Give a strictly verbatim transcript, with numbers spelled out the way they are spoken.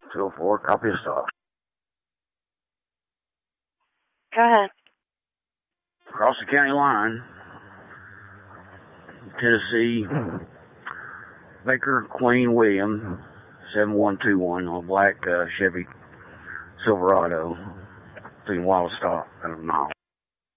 two oh four, copy of stop. Go ahead. Across the county line, Tennessee, Baker Queen William, seven one two one, on a black uh, Chevy Silverado, between Wild Stop and a mile.